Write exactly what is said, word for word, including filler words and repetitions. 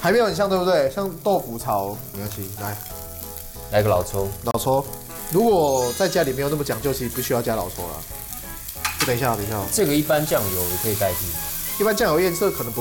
还没有很像，对不对？像豆腐炒没关系，来来个老抽， 老抽。如果在家里没有那么讲究，其实不需要加老抽了。等一下，等一下， 这个一般酱油也可以代替。 一般酱油颜色可能不